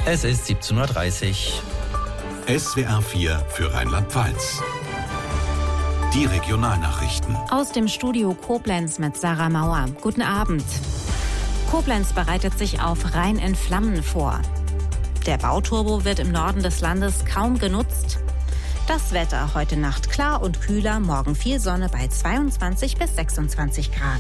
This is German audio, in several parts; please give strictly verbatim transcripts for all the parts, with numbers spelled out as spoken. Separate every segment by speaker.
Speaker 1: Es ist siebzehn Uhr dreißig.
Speaker 2: S W R vier für Rheinland-Pfalz. Die Regionalnachrichten.
Speaker 3: Aus dem Studio Koblenz mit Sarah Mauer. Guten Abend. Koblenz bereitet sich auf Rhein in Flammen vor. Der Bauturbo wird im Norden des Landes kaum genutzt. Das Wetter heute Nacht klar und kühler, morgen viel Sonne bei zweiundzwanzig bis sechsundzwanzig Grad.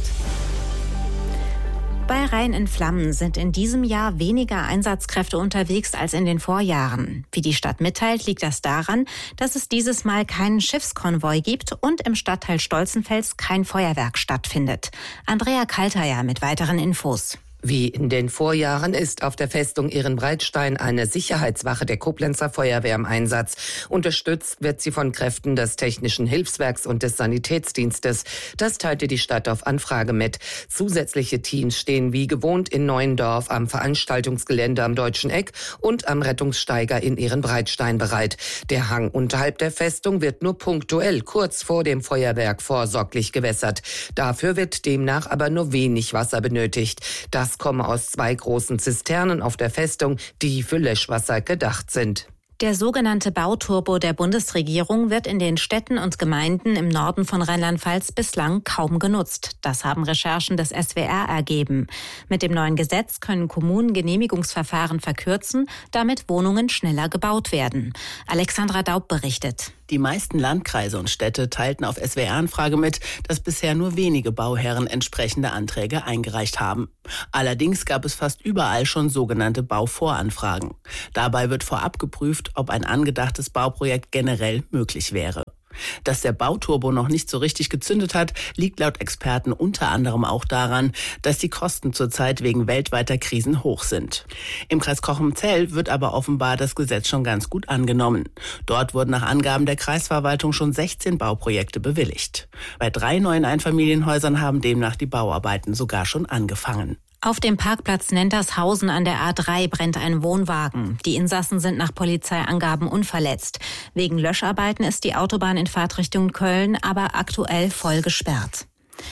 Speaker 3: Bei Rhein in Flammen sind in diesem Jahr weniger Einsatzkräfte unterwegs als in den Vorjahren. Wie die Stadt mitteilt, liegt das daran, dass es dieses Mal keinen Schiffskonvoi gibt und im Stadtteil Stolzenfels kein Feuerwerk stattfindet. Andrea Kalteier mit weiteren Infos.
Speaker 4: Wie in den Vorjahren ist auf der Festung Ehrenbreitstein eine Sicherheitswache der Koblenzer Feuerwehr im Einsatz. Unterstützt wird sie von Kräften des Technischen Hilfswerks und des Sanitätsdienstes. Das teilte die Stadt auf Anfrage mit. Zusätzliche Teams stehen wie gewohnt in Neuendorf am Veranstaltungsgelände am Deutschen Eck und am Rettungssteiger in Ehrenbreitstein bereit. Der Hang unterhalb der Festung wird nur punktuell kurz vor dem Feuerwerk vorsorglich gewässert. Dafür wird demnach aber nur wenig Wasser benötigt. Das komme aus zwei großen Zisternen auf der Festung, die für Löschwasser gedacht sind.
Speaker 3: Der sogenannte Bauturbo der Bundesregierung wird in den Städten und Gemeinden im Norden von Rheinland-Pfalz bislang kaum genutzt. Das haben Recherchen des S W R ergeben. Mit dem neuen Gesetz können Kommunen Genehmigungsverfahren verkürzen, damit Wohnungen schneller gebaut werden. Alexandra Daub berichtet.
Speaker 5: Die meisten Landkreise und Städte teilten auf S W R-Anfrage mit, dass bisher nur wenige Bauherren entsprechende Anträge eingereicht haben. Allerdings gab es fast überall schon sogenannte Bauvoranfragen. Dabei wird vorab geprüft, ob ein angedachtes Bauprojekt generell möglich wäre. Dass der Bauturbo noch nicht so richtig gezündet hat, liegt laut Experten unter anderem auch daran, dass die Kosten zurzeit wegen weltweiter Krisen hoch sind. Im Kreis Cochem-Zell wird aber offenbar das Gesetz schon ganz gut angenommen. Dort wurden nach Angaben der Kreisverwaltung schon sechzehn Bauprojekte bewilligt. Bei drei neuen Einfamilienhäusern haben demnach die Bauarbeiten sogar schon angefangen.
Speaker 3: Auf dem Parkplatz Nentershausen an der A drei brennt ein Wohnwagen. Die Insassen sind nach Polizeiangaben unverletzt. Wegen Löscharbeiten ist die Autobahn in Fahrtrichtung Köln aber aktuell voll gesperrt.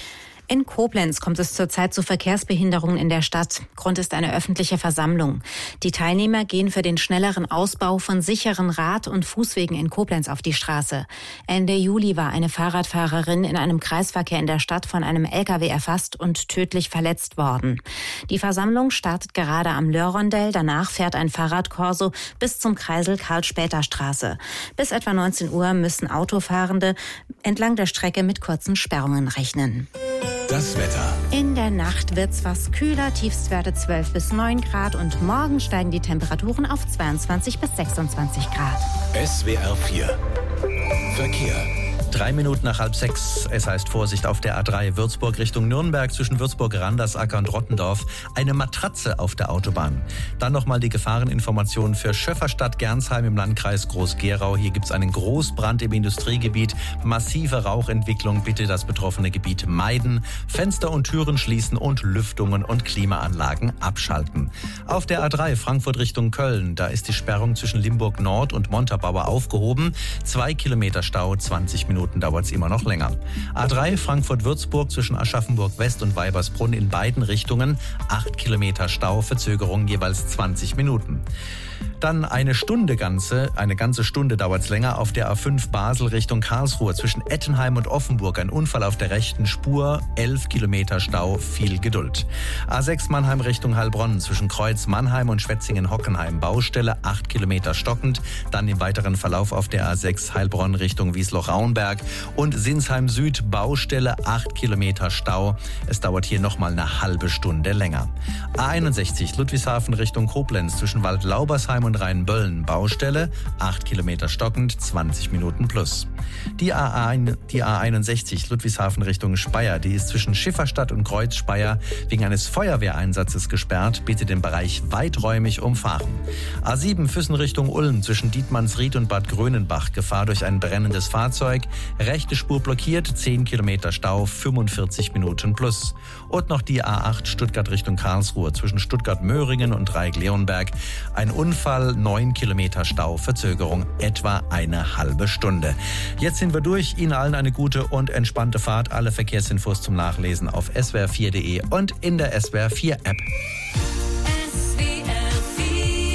Speaker 3: In Koblenz kommt es zurzeit zu Verkehrsbehinderungen in der Stadt. Grund ist eine öffentliche Versammlung. Die Teilnehmer gehen für den schnelleren Ausbau von sicheren Rad- und Fußwegen in Koblenz auf die Straße. Ende Juli war eine Fahrradfahrerin in einem Kreisverkehr in der Stadt von einem L K W erfasst und tödlich verletzt worden. Die Versammlung startet gerade am Lörrondell. Danach fährt ein Fahrradkorso bis zum Kreisel Karl-Später-Straße. Bis etwa neunzehn Uhr müssen Autofahrende entlang der Strecke mit kurzen Sperrungen rechnen.
Speaker 2: Das Wetter.
Speaker 3: In der Nacht wird's was kühler, Tiefstwerte zwölf bis neun Grad und morgen steigen die Temperaturen auf zweiundzwanzig bis sechsundzwanzig Grad.
Speaker 2: S W R vier. Verkehr.
Speaker 1: Drei Minuten nach halb sechs. Es heißt Vorsicht auf der A drei Würzburg Richtung Nürnberg zwischen Würzburg-Randersacker und Rottendorf. Eine Matratze auf der Autobahn. Dann nochmal die Gefahreninformationen für Schöfferstadt-Gernsheim im Landkreis Groß-Gerau. Hier gibt es einen Großbrand im Industriegebiet. Massive Rauchentwicklung. Bitte das betroffene Gebiet meiden. Fenster und Türen schließen und Lüftungen und Klimaanlagen abschalten. Auf der A drei Frankfurt Richtung Köln. Da ist die Sperrung zwischen Limburg Nord und Montabaur aufgehoben. Zwei Kilometer Stau, zwanzig Minuten dauert es immer noch länger. A drei Frankfurt-Würzburg zwischen Aschaffenburg West und Weibersbrunn in beiden Richtungen. Acht Kilometer Stau, Verzögerung jeweils zwanzig Minuten. Dann eine Stunde ganze, eine ganze Stunde dauert es länger auf der A fünf Basel Richtung Karlsruhe zwischen Ettenheim und Offenburg. Ein Unfall auf der rechten Spur, elf Kilometer Stau, viel Geduld. A sechs Mannheim Richtung Heilbronn zwischen Kreuz Mannheim und Schwetzingen-Hockenheim. Baustelle, acht Kilometer stockend. Dann im weiteren Verlauf auf der A sechs Heilbronn Richtung Wiesloch-Rauenberg und Sinsheim Süd. Baustelle, acht Kilometer Stau. Es dauert hier nochmal eine halbe Stunde länger. A einundsechzig Ludwigshafen Richtung Koblenz zwischen Waldlaubersheim und Rheinböllen. Baustelle, acht Kilometer stockend, zwanzig Minuten plus. Die A einundsechzig Ludwigshafen Richtung Speyer, die ist zwischen Schifferstadt und Kreuz-Speyer wegen eines Feuerwehreinsatzes gesperrt. Bitte den Bereich weiträumig umfahren. A sieben Füssen Richtung Ulm zwischen Dietmannsried und Bad Grönenbach. Gefahr durch ein brennendes Fahrzeug. Rechte Spur blockiert, zehn Kilometer Stau, fünfundvierzig Minuten plus. Und noch die A acht Stuttgart Richtung Karlsruhe zwischen Stuttgart-Möhringen und Dreieck-Leonberg. Ein Unfall, neun Kilometer Stau, Verzögerung etwa eine halbe Stunde. Jetzt sind wir durch. Ihnen allen eine gute und entspannte Fahrt. Alle Verkehrsinfos zum Nachlesen auf s w r vier punkt d e und in der S W R vier App.
Speaker 6: S W R vier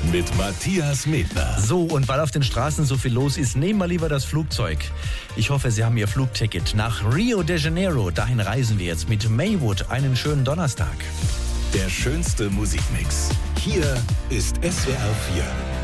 Speaker 2: mit Matthias Medner.
Speaker 1: So, und weil auf den Straßen so viel los ist, nehmen wir lieber das Flugzeug. Ich hoffe, Sie haben Ihr Flugticket nach Rio de Janeiro. Dahin reisen wir jetzt mit Maywood. Einen schönen Donnerstag.
Speaker 2: Der schönste Musikmix. Hier ist S W R vier.